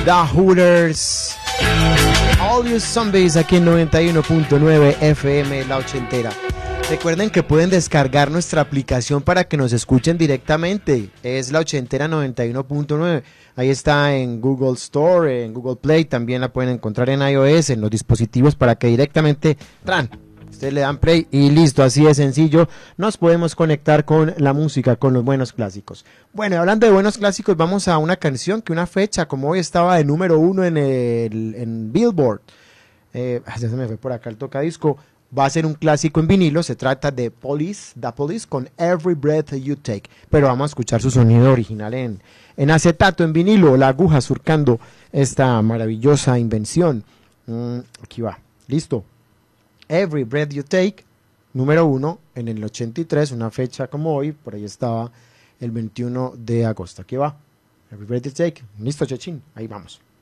The Hooters. All You Zombies aquí en 91.9 FM La Ochentera. Recuerden que pueden descargar nuestra aplicación para que nos escuchen directamente. Es La Ochentera 91.9. Ahí está en Google Store, en Google Play. También la pueden encontrar en iOS, en los dispositivos, para que directamente ustedes le dan play y listo, así de sencillo. Nos podemos conectar con la música, con los buenos clásicos. Bueno, hablando de buenos clásicos, vamos a una canción que una fecha como hoy estaba de número 1 en Billboard. Ya se me fue por acá el tocadisco. Va a ser un clásico en vinilo. Se trata de The Police con Every Breath You Take. Pero vamos a escuchar su sonido original en acetato, en vinilo. La aguja surcando esta maravillosa invención. Aquí va. Listo. Every Breath You Take, número 1 en el 83. Una fecha como hoy. Por ahí estaba el 21 de agosto. Aquí va. Every Breath You Take. Listo, Chechín. Ahí vamos.